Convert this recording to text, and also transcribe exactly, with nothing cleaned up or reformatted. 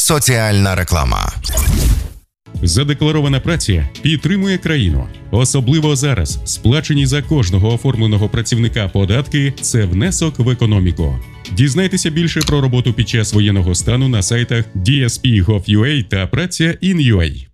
Соціальна реклама. Задекларована праця підтримує країну. Особливо зараз сплачені за кожного оформленого працівника податки – це внесок в економіку. Дізнайтеся більше про роботу під час воєнного стану на сайтах ді ес пі точка гов точка ю а та праця точка ін точка ю а.